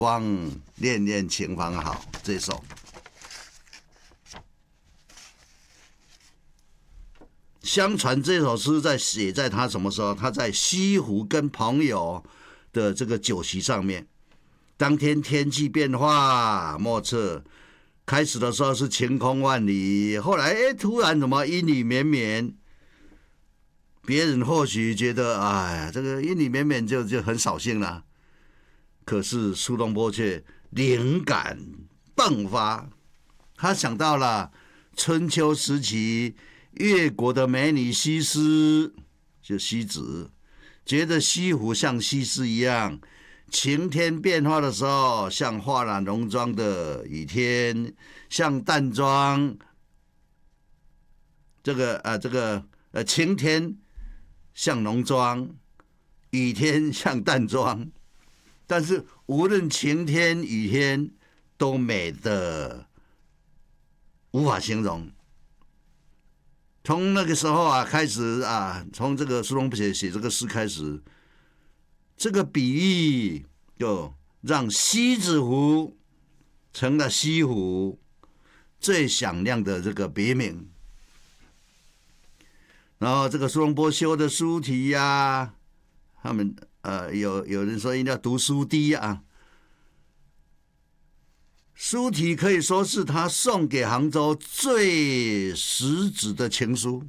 光练练情方好这首。相传这首诗写在他什么时候？他在西湖跟朋友的这个酒席上面。当天天气变化莫测，开始的时候是晴空万里，后来突然怎么阴雨绵绵。别人或许觉得，哎呀，这个阴雨绵绵就很扫兴了。可是苏东坡却灵感迸发，他想到了春秋时期越国的美女西施，就西子，觉得西湖像西施一样，晴天变化的时候像画了浓妆的雨天，像淡妆。晴天像浓妆，雨天像淡妆。但是无论晴天雨天，都美的无法形容。从那个时候啊开始啊，从这个苏东坡写这个诗开始，这个比喻就让西子湖成了西湖最响亮的这个别名。然后这个苏东坡修的书题呀，他们有人说一定要读书滴啊。书题可以说是他送给杭州最实质的情书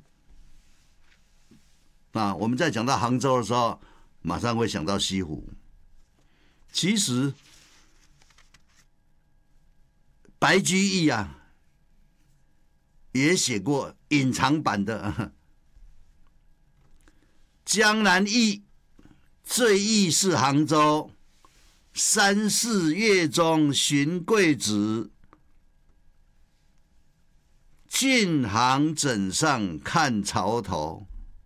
啊。我们在讲到杭州的时候，马上会想到西湖。其实白居易啊也写过隐藏版的江南忆，最忆是杭州。3、4月中寻桂子，郡行枕上看潮头。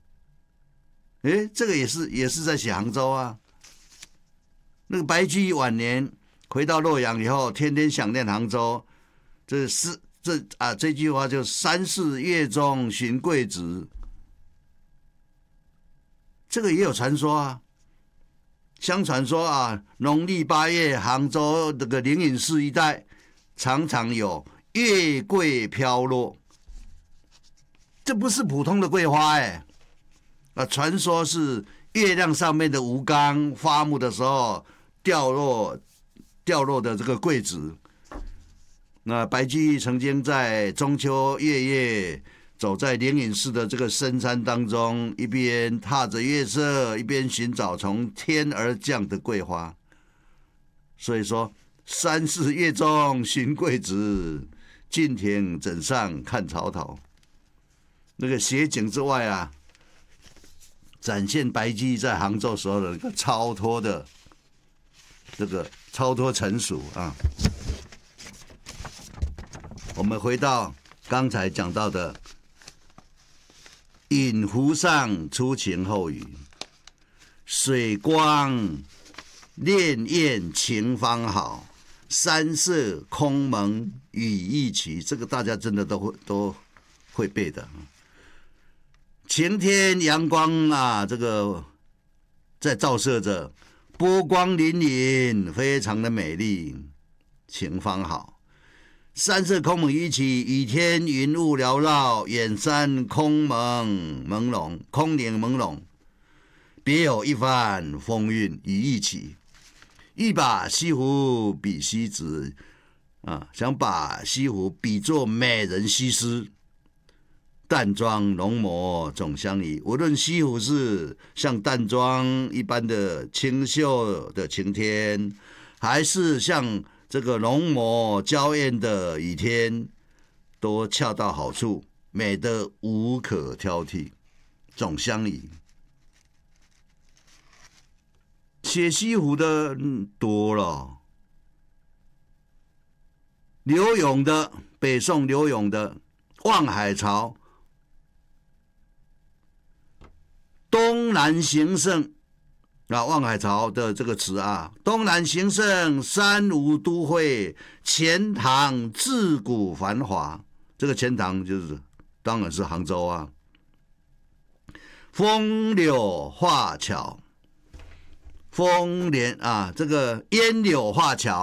这个也是在写杭州啊。那个白居易晚年回到洛阳以后，天天想念杭州。这句话就3、4月中寻桂子，这个也有传说啊。相传说啊，农历8月，杭州这个灵隐寺一带常常有月桂飘落，这不是普通的桂花传说是月亮上面的吴刚发木的时候掉落的这个桂子。那白居易曾经在中秋月夜走在灵隐寺的这个深山当中，一边踏着月色，一边寻找从天而降的桂花。所以说3、4月中寻桂子，郡亭枕上看潮头。那个写景之外啊，展现白居易在杭州时候的那个超脱成熟啊。我们回到刚才讲到的饮湖上初晴后雨，水光潋滟晴方好，山色空蒙雨亦奇。这个大家真的都会背的。晴天阳光啊，这个在照射着，波光粼粼，非常的美丽，晴方好。山色空蒙雨奇，雨天云雾缭绕，远山空朦胧，别有一番风韵雨亦奇。欲把西湖比西子啊，想把西湖比作美人西施，淡妆浓抹总相宜。无论西湖是像淡妆一般的清秀的晴天，还是像这个浓抹娇艳的雨天，都恰到好处，美得无可挑剔，总相宜。写西湖的多了，柳永的，北宋柳永的《望海潮》，东南形胜啊，望海潮的这个词啊，东南形胜，三吴都会，钱塘自古繁华。这个钱塘当然是杭州啊。风柳画桥，风帘啊，这个烟柳画桥。